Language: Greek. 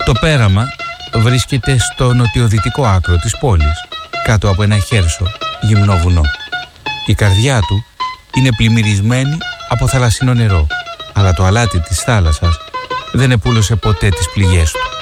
Το πέραμα βρίσκεται στο νοτιοδυτικό άκρο της πόλης, κάτω από ένα χέρσο γυμνό βουνό. Η καρδιά του είναι πλημμυρισμένη από θαλασσινό νερό, αλλά το αλάτι της θάλασσας δεν επούλωσε ποτέ τις πληγές του.